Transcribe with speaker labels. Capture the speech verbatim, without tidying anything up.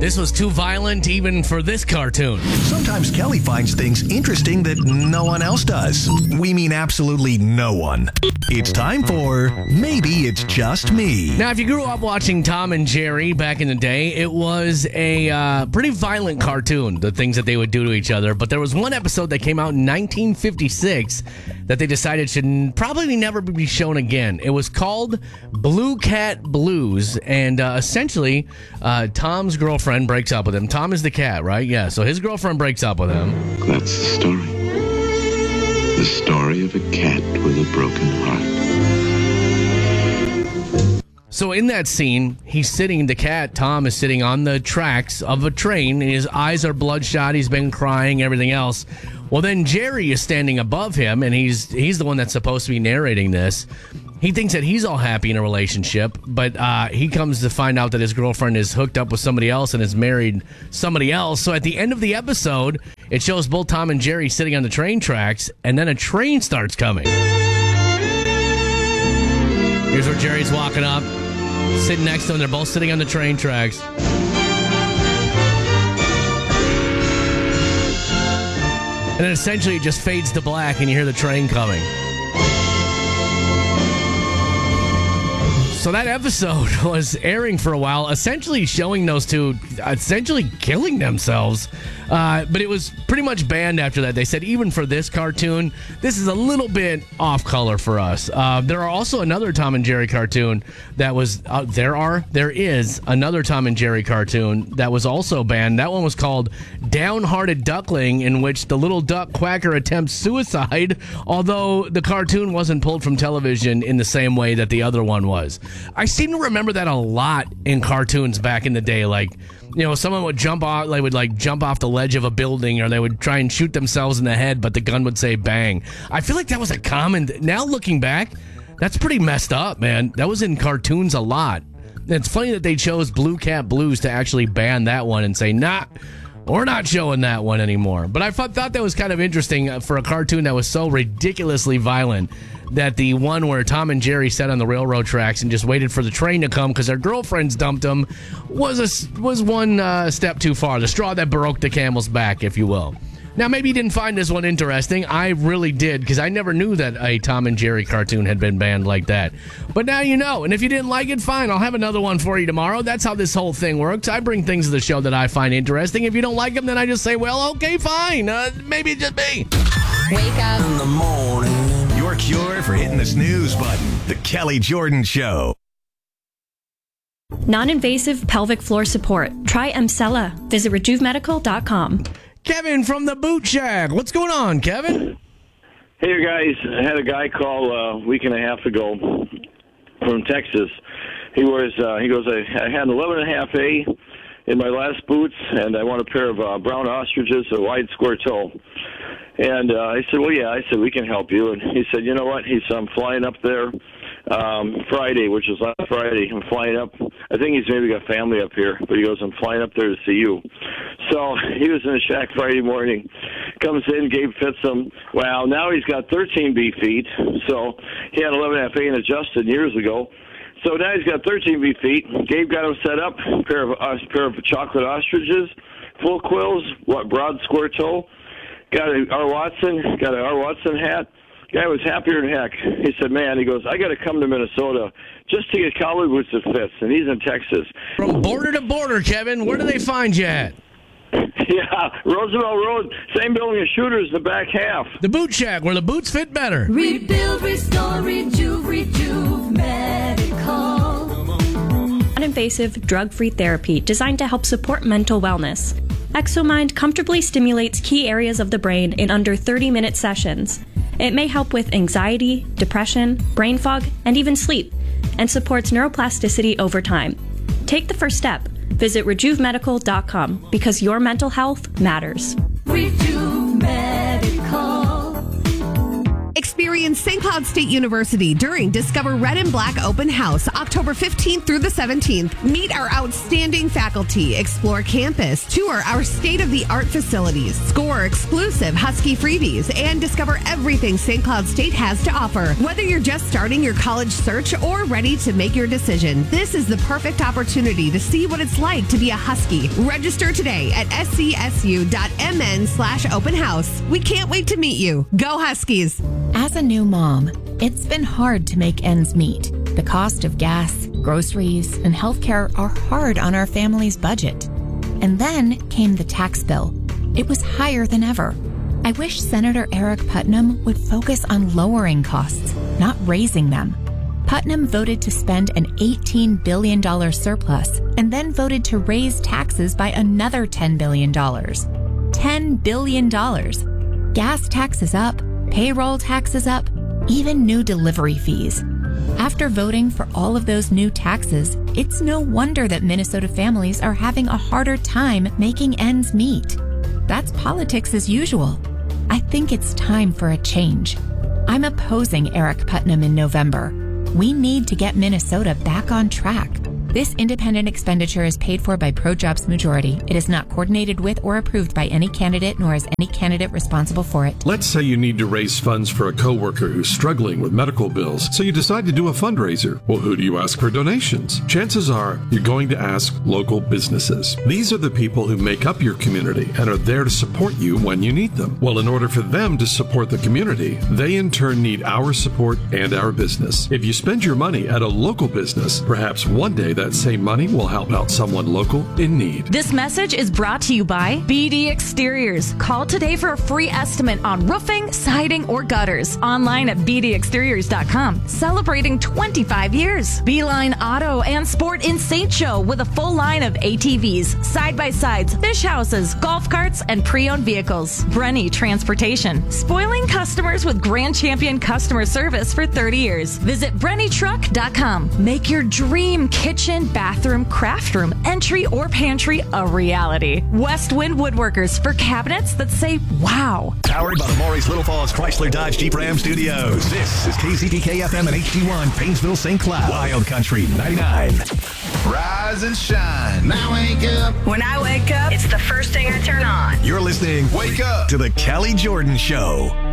Speaker 1: This was too violent even for this cartoon.
Speaker 2: Sometimes Kelly finds things interesting that no one else does. We mean absolutely no one. It's time for Maybe It's Just Me.
Speaker 1: Now, if you grew up watching Tom and Jerry back in the day, it was a uh, pretty violent cartoon, the things that they would do to each other. But there was one episode that came out in nineteen fifty-six that they decided should probably never be shown again. It was called Blue Cat Blues, and uh, essentially, uh, Tom's girlfriend breaks up with him. Tom is the cat, right? Yeah, so his girlfriend breaks up with him.
Speaker 3: That's the story. The story of a cat with a broken heart.
Speaker 1: So in that scene, he's sitting, the cat, Tom, is sitting on the tracks of a train, and his eyes are bloodshot, he's been crying, everything else. Well, then Jerry is standing above him, and he's he's the one that's supposed to be narrating this. He thinks that he's all happy in a relationship, but uh, he comes to find out that his girlfriend is hooked up with somebody else and is married somebody else. So at the end of the episode, it shows both Tom and Jerry sitting on the train tracks, and then a train starts coming. Here's where Jerry's walking up, sitting next to him. They're both sitting on the train tracks. And then essentially it just fades to black and you hear the train coming. So that episode was airing for a while, essentially showing those two essentially killing themselves. Uh, but it was pretty much banned after that. They said even for this cartoon, this is a little bit off color for us. Uh, there are also another Tom and Jerry cartoon that was, uh, there are, there is another Tom and Jerry cartoon that was also banned. That one was called Downhearted Duckling, in which the little duck quacker attempts suicide, although the cartoon wasn't pulled from television in the same way that the other one was. I seem to remember that a lot in cartoons back in the day, like, you know, someone would jump off, they would like jump off the ledge of a building, or they would try and shoot themselves in the head, but the gun would say bang. I feel like that was a common, now looking back, that's pretty messed up, man. That was in cartoons a lot. And it's funny that they chose Blue Cat Blues to actually ban that one and say, nah, we're not showing that one anymore. But I thought that was kind of interesting for a cartoon that was so ridiculously violent, that the one where Tom and Jerry sat on the railroad tracks and just waited for the train to come because their girlfriends dumped them was a, was one uh, step too far. The straw that broke the camel's back, if you will. Now, maybe you didn't find this one interesting. I really did, because I never knew that a Tom and Jerry cartoon had been banned like that. But now you know, and if you didn't like it, fine. I'll have another one for you tomorrow. That's how this whole thing works. I bring things to the show that I find interesting. If you don't like them, then I just say, well, okay, fine. Uh, maybe it's just me.
Speaker 4: Wake up
Speaker 2: in the morning. Your cure for hitting the snooze button. The Kelly Jordan Show.
Speaker 5: Non-invasive pelvic floor support. Try Emsella. Visit rejuve medical dot com.
Speaker 1: Kevin from the Boot Shack. What's going on, Kevin?
Speaker 6: Hey, guys. I had a guy call uh, a week and a half ago from Texas. He was. Uh, he goes, I, I had an eleven and a half A in my last boots, and I want a pair of uh, brown ostriches, a wide square toe. And uh, I said, well, yeah. I said, we can help you. And he said, you know what? He said, I'm flying up there um, Friday, which is last Friday. I'm flying up. I think he's maybe got family up here, but he goes, I'm flying up there to see you. So he was in the shack Friday morning, comes in, Gabe fits him. Well, now he's got thirteen B feet, so he had eleven and a half A and adjusted years ago. So now he's got thirteen B feet. Gabe got him set up, a pair of, a pair of chocolate ostriches, full quills, what broad square toe. Got a R. Watson, got an R. Watson hat. Guy was happier than heck. He said, man, he goes, I got to come to Minnesota just to get cowboy boots that fits, and he's in Texas.
Speaker 1: From border to border, Kevin, where do they find you at?
Speaker 6: Yeah, Roosevelt Road, same building as Shooters, the back half.
Speaker 1: The Boot Shack, where the boots fit better.
Speaker 4: Rebuild, restore, rejuve, rejuve medical.
Speaker 5: Non-invasive, drug-free therapy designed to help support mental wellness. ExoMind comfortably stimulates key areas of the brain in under thirty-minute sessions. It may help with anxiety, depression, brain fog, and even sleep, and supports neuroplasticity over time. Take the first step. Visit rejuve medical dot com because your mental health matters.
Speaker 4: Rejuve Medical.
Speaker 7: Experience and Saint Cloud State University during Discover Red and Black Open House, October fifteenth through the seventeenth. Meet our outstanding faculty, explore campus, tour our state-of-the-art facilities, score exclusive Husky freebies, and discover everything Saint Cloud State has to offer. Whether you're just starting your college search or ready to make your decision, this is the perfect opportunity to see what it's like to be a Husky. Register today at scsu.mn slash open house. We can't wait to meet you. Go Huskies!
Speaker 8: As a new mom, it's been hard to make ends meet. The cost of gas, groceries, and healthcare are hard on our family's budget. And then came the tax bill. It was higher than ever. I wish Senator Eric Putnam would focus on lowering costs, not raising them. Putnam voted to spend an eighteen billion dollars surplus and then voted to raise taxes by another ten billion dollars. ten billion dollars. Gas taxes up, payroll taxes up, even new delivery fees. After voting for all of those new taxes, it's no wonder that Minnesota families are having a harder time making ends meet. That's politics as usual. I think it's time for a change. I'm opposing Eric Putnam in November. We need to get Minnesota back on track. This independent expenditure is paid for by ProJobs Majority. It is not coordinated with or approved by any candidate, nor is any candidate responsible for it.
Speaker 9: Let's say you need to raise funds for a coworker who's struggling with medical bills, so you decide to do a fundraiser. Well, who do you ask for donations? Chances are you're going to ask local businesses. These are the people who make up your community and are there to support you when you need them. Well, in order for them to support the community, they in turn need our support and our business. If you spend your money at a local business, perhaps one day that same money will help out someone local in need.
Speaker 10: This message is brought to you by B D Exteriors. Call today for a free estimate on roofing, siding, or gutters. Online at b d exteriors dot com. Celebrating twenty-five years. Beeline Auto and Sport in Saint Joe with a full line of A T Vs, side-by-sides, fish houses, golf carts, and pre-owned vehicles. Brenny Transportation. Spoiling customers with Grand Champion customer service for thirty years. Visit brenny truck dot com. Make your dream kitchen, bathroom, craft room, entry, or pantry a reality. West Wind Woodworkers for cabinets that say wow.
Speaker 2: Powered by the Maurice Little Falls Chrysler Dodge Jeep Ram Studios. This is K Z D K F M and H D one, Painesville, Saint Cloud. Wild Country ninety-nine.
Speaker 11: Rise and shine. Now wake up.
Speaker 12: When I wake up, it's the first thing I turn on.
Speaker 2: You're listening Wake Up to the Kelly Jordan Show.